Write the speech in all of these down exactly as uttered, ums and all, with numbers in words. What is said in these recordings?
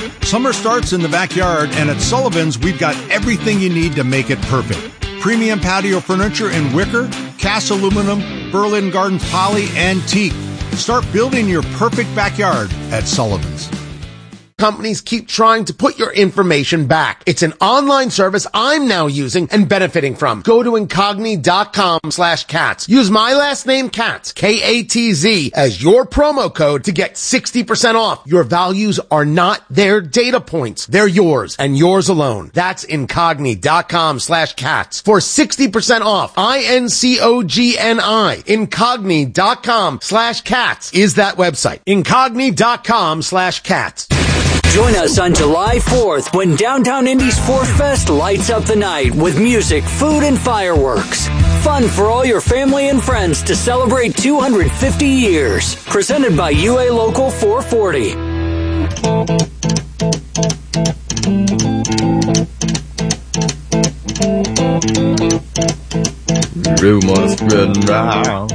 Summer starts in the backyard, and at Sullivan's, we've got everything you need to make it perfect. Premium patio furniture in wicker, cast aluminum, Berlin Gardens poly, and teak. Start building your perfect backyard at Sullivan's. Companies keep trying to put your information back. It's an online service I'm now using and benefiting from. Go to Incogni.com slash cats. Use my last name, Katz, K A T Z, as your promo code to get sixty percent off. Your values are not their data points. They're yours and yours alone. That's Incogni.com slash cats for sixty percent off. I N C O G N I. Incogni.com slash cats is that website. Incogni.com slash cats. Join us on July fourth when Downtown Indy's Fourth Fest lights up the night with music, food, and fireworks. Fun for all your family and friends to celebrate two hundred fifty years. Presented by U A Local four forty. Rumors spreading round.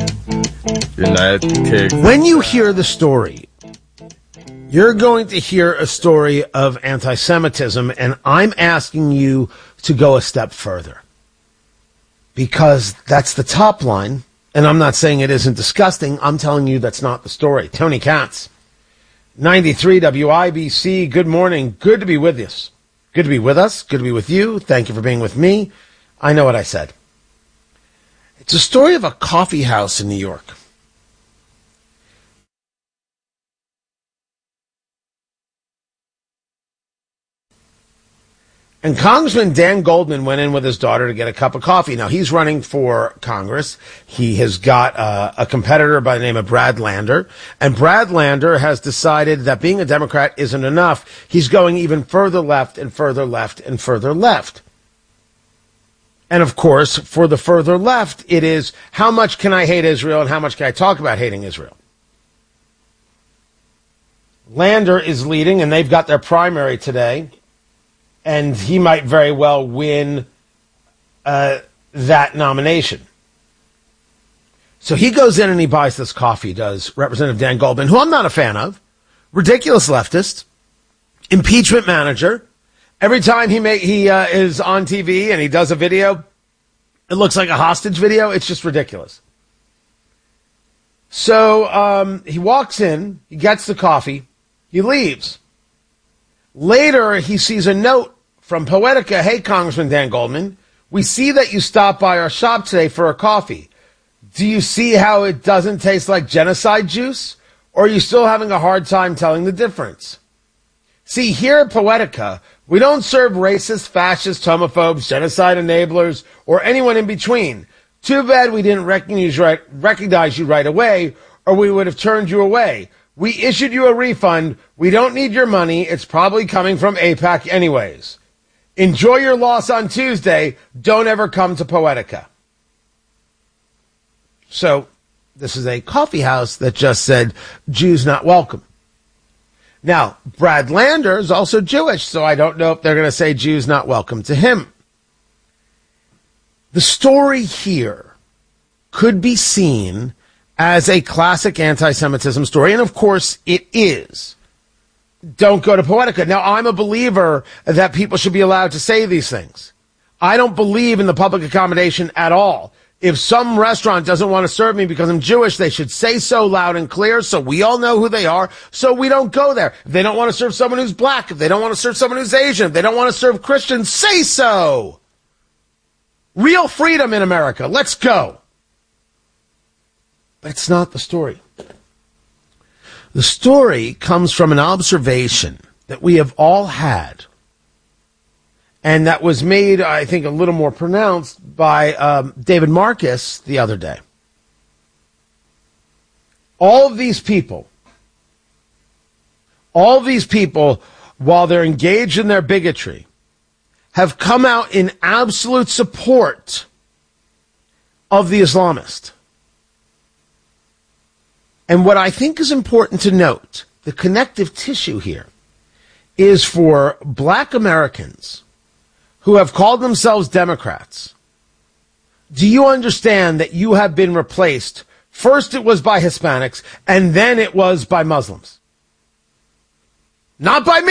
When you hear the story, you're going to hear a story of anti-Semitism, and I'm asking you to go a step further. Because that's the top line, and I'm not saying it isn't disgusting. I'm telling you that's not the story. Tony Katz, ninety-three W I B C, good morning. Good to be with you. Good to be with us. Good to be with you. Thank you for being with me. I know what I said. It's a story of a coffee house in New York. And Congressman Dan Goldman went in with his daughter to get a cup of coffee. Now, he's running for Congress. He has got uh, a competitor by the name of Brad Lander. And Brad Lander has decided that being a Democrat isn't enough. He's going even further left and further left and further left. And, of course, for the further left, it is how much can I hate Israel and how much can I talk about hating Israel? Lander is leading, and they've got their primary today. And he might very well win uh, that nomination. So he goes in and he buys this coffee, does Representative Dan Goldman, who I'm not a fan of, ridiculous leftist, impeachment manager. Every time he make, he uh, is on T V and he does a video, it looks like a hostage video. It's just ridiculous. So um, he walks in, he gets the coffee, he leaves. Later, he sees a note from Poetica. Hey, Congressman Dan Goldman, we see that you stopped by our shop today for a coffee. Do you see how it doesn't taste like genocide juice? Or are you still having a hard time telling the difference? See, here at Poetica, we don't serve racist, fascist, homophobes, genocide enablers, or anyone in between. Too bad we didn't recognize you right, recognize you right away, or we would have turned you away. We issued you a refund. We don't need your money. It's probably coming from AIPAC anyways. Enjoy your loss on Tuesday. Don't ever come to Poetica. So this is a coffee house that just said, Jews not welcome. Now, Brad Lander is also Jewish, so I don't know if they're going to say Jews not welcome to him. The story here could be seen as a classic anti-Semitism story, and of course it is. Don't go to Poetica. Now, I'm a believer that people should be allowed to say these things. I don't believe in the public accommodation at all. If some restaurant doesn't want to serve me because I'm Jewish, they should say so loud and clear so we all know who they are, so we don't go there. If they don't want to serve someone who's black, if they don't want to serve someone who's Asian, if they don't want to serve Christians, say so. Real freedom in America. Let's go. But it's not the story. The story comes from an observation that we have all had, and that was made, I think, a little more pronounced by um, David Marcus the other day. All of these people, all of these people, while they're engaged in their bigotry, have come out in absolute support of the Islamist. And what I think is important to note, the connective tissue here, is for black Americans who have called themselves Democrats. Do you understand that you have been replaced? First it was by Hispanics, and then it was by Muslims. Not by me.